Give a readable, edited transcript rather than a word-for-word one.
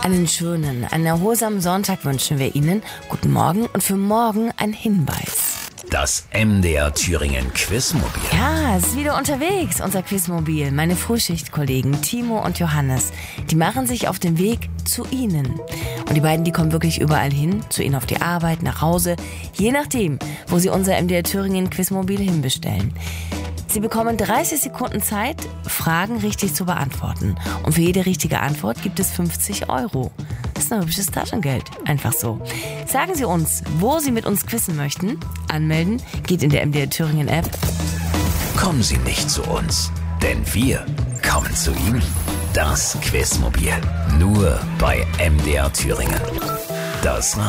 Einen schönen, einen erholsamen Sonntag wünschen wir Ihnen. Guten Morgen und für morgen ein Hinweis. Das MDR Thüringen Quizmobil. Ja, es ist wieder unterwegs, unser Quizmobil. Meine Frühschichtkollegen Timo und Johannes, die machen sich auf den Weg zu Ihnen. Und die beiden, die kommen wirklich überall hin, zu Ihnen auf die Arbeit, nach Hause, je nachdem, wo Sie unser MDR Thüringen Quizmobil hinbestellen. Sie bekommen 30 Sekunden Zeit, Fragen richtig zu beantworten. Und für jede richtige Antwort gibt es 50 €. Das ist ein hübsches Taschengeld. Einfach so. Sagen Sie uns, wo Sie mit uns quizzen möchten. Anmelden geht in der MDR Thüringen App. Kommen Sie nicht zu uns, denn wir kommen zu Ihnen. Das Quizmobil. Nur bei MDR Thüringen. Das